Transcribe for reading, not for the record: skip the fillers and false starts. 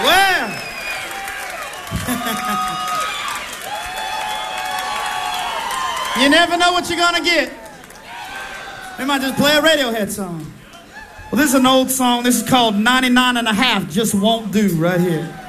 Well, you never know what you're gonna get. They might just play a Radiohead song. Well, this is an old song. This is called 99 and a Half Just Won't Do right here.